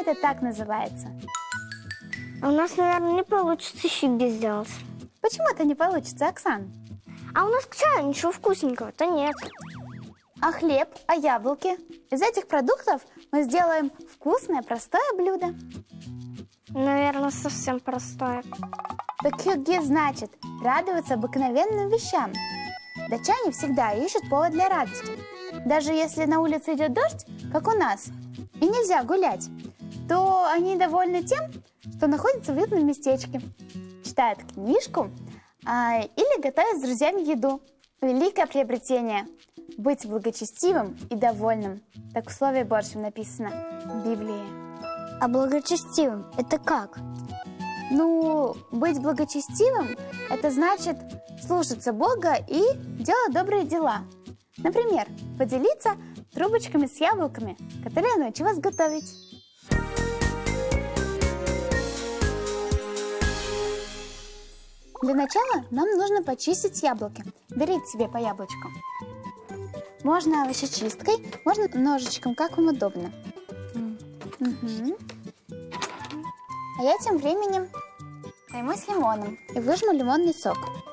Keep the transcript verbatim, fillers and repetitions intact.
это так называется. А у нас, наверное, не получится щиги сделать. Почему это не получится, Оксан? А у нас к чаю ничего вкусненького-то нет. А хлеб, а яблоки? Из этих продуктов мы сделаем вкусное, простое блюдо. Наверное, совсем простое. Так хюгге значит радоваться обыкновенным вещам. Датчане всегда ищут повод для радости. Даже если на улице идет дождь, как у нас, и нельзя гулять, то они довольны тем, что находятся в уютном местечке, читают книжку а, или готовят с друзьями еду. Великое приобретение – быть благочестивым и довольным. Так в Слове Божьем написано в Библии. А благочестивым – это как? Ну, быть благочестивым – это значит слушаться Бога и делать добрые дела. Например, поделиться трубочками с яблоками, которые я научу вас готовить. Для начала нам нужно почистить яблоки. Берите себе по яблочку. Можно овощечисткой, можно ножичком, как вам удобно. Угу. А я тем временем займусь лимоном и выжму лимонный сок.